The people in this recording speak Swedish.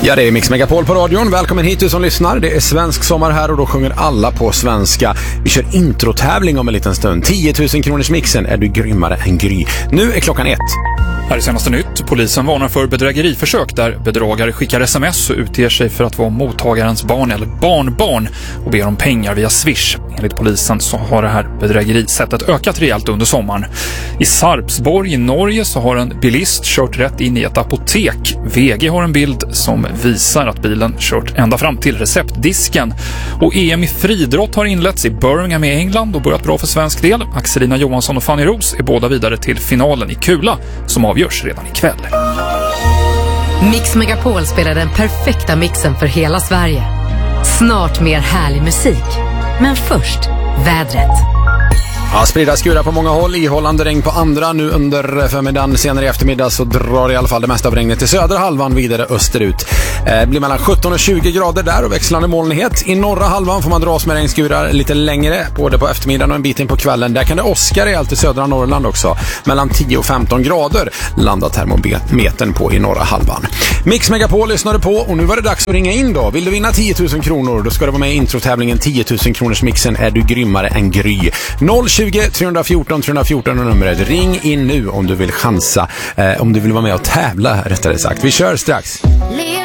Ja, det är Mix Megapol på radion. Välkommen hit du som lyssnar. Det är svensk sommar här och då sjunger alla på svenska. Vi kör introtävling om en liten stund. 10 000 kronors mixen. Är du grymmare än Gry? Nu är klockan 1. Här är senaste nytt. Polisen varnar för bedrägeriförsök där bedragare skickar sms och utger sig för att vara mottagarens barn eller barnbarn och ber om pengar via Swish. Enligt polisen så har det här bedrägerisättet ökat rejält under sommaren. I Sarpsborg i Norge så har en bilist kört rätt in i ett apotek. VG har en bild som visar att bilen kört ända fram till receptdisken. Och EM i friidrott har inletts i Birmingham i England och börjat bra för svensk del. Axelina Johansson och Fanny Ros är båda vidare till finalen i kula som avgörs redan ikväll. Mix Megapol spelar den perfekta mixen för hela Sverige. Snart mer härlig musik. Men först, vädret. Ja, spridda skurar på många håll, ihållande regn på andra. Nu under förmiddagen, senare i eftermiddag så drar i alla fall det mesta av regnet till södra halvan vidare österut. Det blir mellan 17 och 20 grader där och växlande molnighet. I norra halvan får man dras med regnskurar lite längre, både på eftermiddagen och en bit in på kvällen. Där kan det åska rejält i södra Norrland också. Mellan 10 och 15 grader landar termometern på i norra halvan. Mix Megapol lyssnade på och nu var det dags att ringa in då. Vill du vinna 10 000 kronor, då ska du vara med i introtävlingen 10 000 kronors mixen. Är du grymmare än Gry? 020-314 314 och numret. Ring in nu om du vill chansa, om du vill vara med och tävla rättare sagt. Vi kör strax.